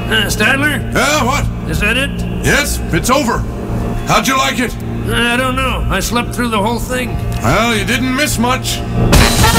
Stadler? Yeah, what? Is that it? Yes, it's over. How'd you like it? I don't know. I slept through the whole thing. Well, you didn't miss much.